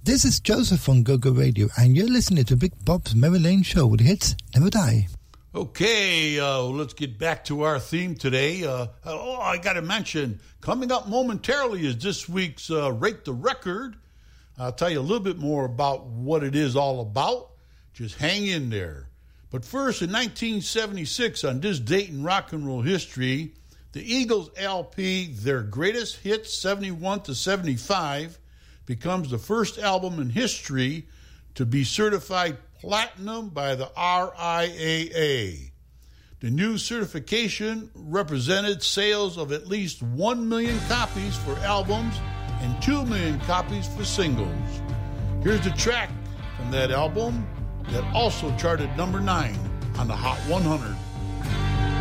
This is Joseph on Go-Go Radio, and you're listening to Big Bob's Merry Lane Show with hits never die. Okay, let's get back to our theme today. I got to mention, coming up momentarily is this week's Rate the Record. I'll tell you a little bit more about what it is all about. Just hang in there. But first, in 1976, on this date in rock and roll history, the Eagles LP, their greatest hits, 71 to 75, becomes the first album in history to be certified platinum by the RIAA. The new certification represented sales of at least 1 million copies for albums and 2 million copies for singles. Here's the track from that album that also charted number 9 on the Hot 100.